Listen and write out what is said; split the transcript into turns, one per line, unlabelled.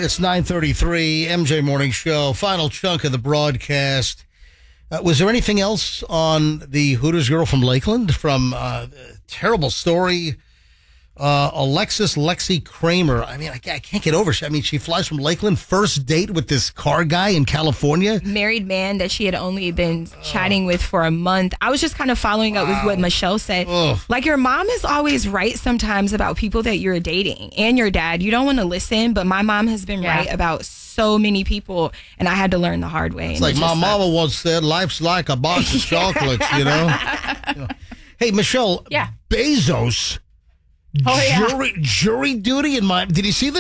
It's 9:33, MJ Morning Show, final chunk of the broadcast. Was there anything else on the Hooters girl from Lakeland? From terrible story, Alexis Lexi Kramer. I mean, I can't get over. She flies from Lakeland, first date with this car guy in California.
Married man that she had only been chatting with for a month. I was just kind of following up with what Michelle said. Like, your mom is always right sometimes about people that you're dating, and your dad. You don't want to listen, but my mom has been right about so many people, and I had to learn the hard way.
It's like my mama once said, life's like a box of chocolates, you know? Hey, Michelle, Bezos, jury duty in my... Did you see this?